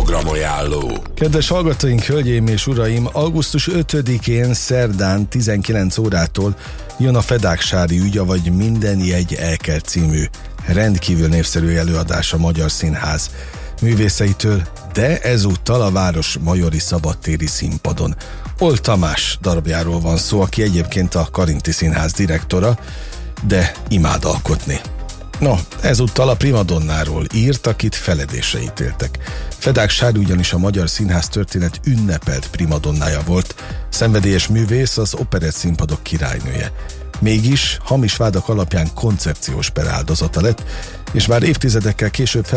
programajánló. Kedves hallgatóink, hölgyeim és uraim, augusztus 5-én szerdán 19 órától jön a Fedáksári ügy, avagy Minden jegy elkel című rendkívül népszerű előadás a Magyar Színház művészeitől, de ezúttal a város majori szabadtéri színpadon. Oll Tamás darabjáról van szó, aki egyébként a Karinti Színház direktora, de imád alkotni. No, ezúttal a primadonnáról írt, akit feledésre ítéltek. Fedáksári ugyanis a Magyar Színház történet ünnepelt primadonnája volt, szenvedélyes művész, az operett színpadok királynője. Mégis hamis vádak alapján koncepciós per áldozata lett, és már évtizedekkel később